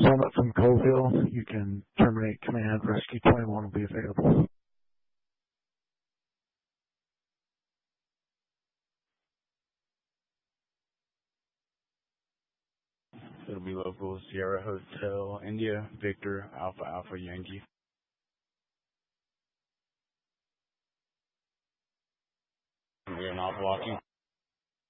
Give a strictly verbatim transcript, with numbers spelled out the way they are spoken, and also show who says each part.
Speaker 1: Summit from Coville. You can terminate command. Rescue twenty-one will be available.
Speaker 2: It'll be local Sierra Hotel, India, Victor, Alpha Alpha Yankee. We're not blocking.